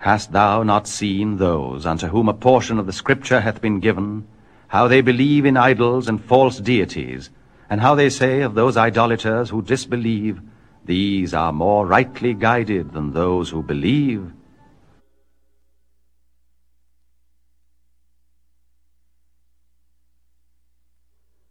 Hast thou not seen those unto whom a portion of the Scripture hath been given, how they believe in idols and false deities, and how they say of those idolaters who disbelieve, These are more rightly guided than those who believe?